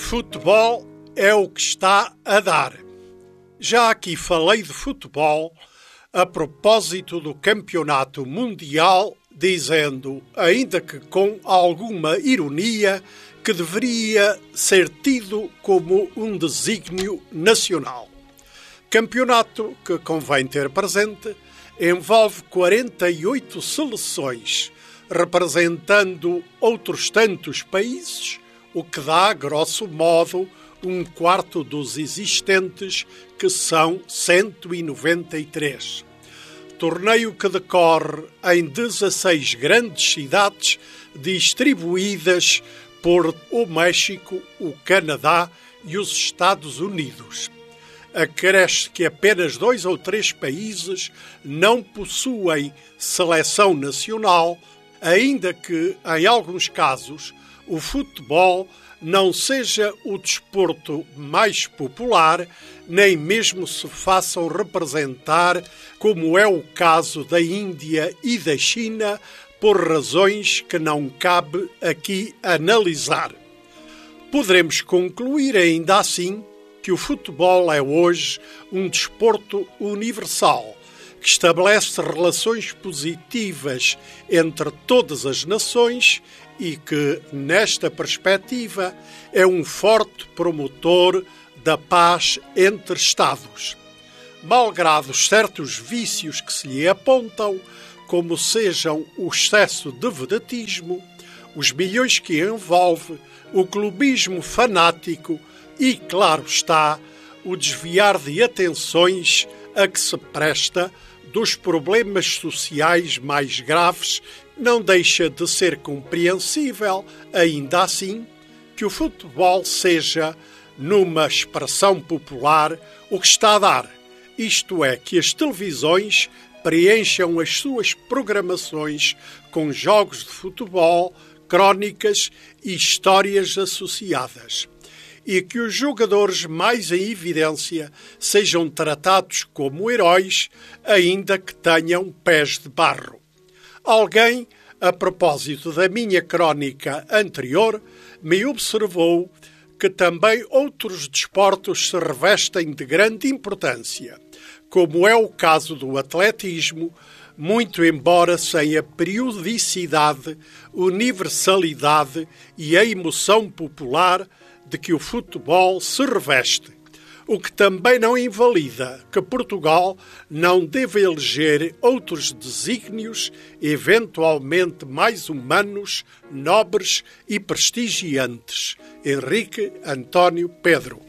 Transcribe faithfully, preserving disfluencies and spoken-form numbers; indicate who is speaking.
Speaker 1: Futebol é o que está a dar. Já aqui falei de futebol a propósito do campeonato mundial, dizendo, ainda que com alguma ironia, que deveria ser tido como um desígnio nacional. Campeonato que, convém ter presente, envolve quarenta e oito seleções, representando outros tantos países, o que dá, grosso modo, um quarto dos existentes, que são cento e noventa e três. Torneio que decorre em dezasseis grandes cidades distribuídas por o México, o Canadá e os Estados Unidos. Acresce que apenas dois ou três países não possuem seleção nacional, ainda que, em alguns casos, o futebol não seja o desporto mais popular, nem mesmo se façam representar, como é o caso da Índia e da China, por razões que não cabe aqui analisar. Poderemos concluir ainda assim que o futebol é hoje um desporto universal, que estabelece relações positivas entre todas as nações e que, nesta perspectiva, é um forte promotor da paz entre Estados. Malgrados certos vícios que se lhe apontam, como sejam o excesso de vedetismo, os milhões que envolve, o clubismo fanático e, claro está, o desviar de atenções a que se presta dos problemas sociais mais graves, não deixa de ser compreensível, ainda assim, que o futebol seja, numa expressão popular, o que está a dar. Isto é, que as televisões preencham as suas programações com jogos de futebol, crónicas e histórias associadas. E que os jogadores mais em evidência sejam tratados como heróis, ainda que tenham pés de barro. Alguém, a propósito da minha crónica anterior, me observou que também outros desportos se revestem de grande importância, como é o caso do atletismo, muito embora sem a periodicidade, universalidade e a emoção popular de que o futebol se reveste, o que também não invalida que Portugal não deva eleger outros desígnios, eventualmente mais humanos, nobres e prestigiantes. Henrique António Pedro.